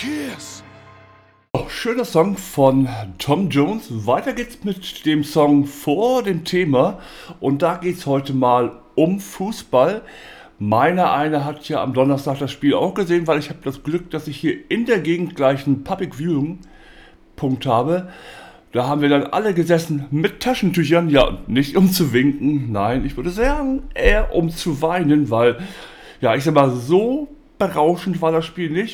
Cheers! Oh, schöner Song von Tom Jones. Weiter geht's mit dem Song vor dem Thema. Und da geht's heute mal um Fußball. Meiner eine hat ja am Donnerstag das Spiel auch gesehen, weil ich habe das Glück, dass ich hier in der Gegend gleich einen Public Viewing Punkt habe. Da haben wir dann alle gesessen mit Taschentüchern. Ja, nicht um zu winken, nein, ich würde sagen, eher um zu weinen, weil, ja, ich sag mal, so berauschend war das Spiel nicht.